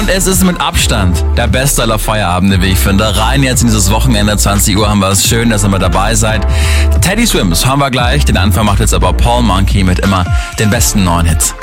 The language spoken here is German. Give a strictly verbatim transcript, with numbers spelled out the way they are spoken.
Und es ist mit Abstand der beste aller Feierabende, wie ich finde. Rein jetzt in dieses Wochenende, zwanzig Uhr haben wir es. Schön, dass ihr mit dabei seid. Teddy Swims haben wir gleich. Den Anfang macht jetzt aber Paul Monkey mit immer den besten neuen Hits.